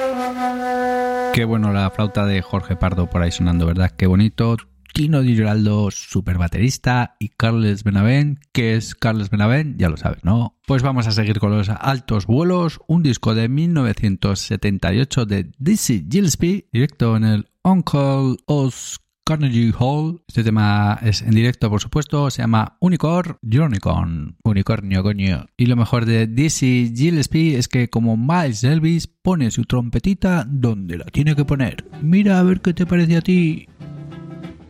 Qué bueno la flauta de Jorge Pardo por ahí sonando, ¿verdad? Qué bonito. Tino Di Giraldo, super baterista, y Carles Benavent, ¿qué es Carles Benavent? Ya lo sabes, ¿no? Pues vamos a seguir con los altos vuelos, un disco de 1978 de Dizzy Gillespie, directo en el Uncle O's Carnegie Hall. Este tema es en directo, por supuesto, se llama Unicorn, unicornio, coño. Y lo mejor de Dizzy Gillespie es que como Miles Elvis pone su trompetita donde la tiene que poner. Mira a ver qué te parece a ti.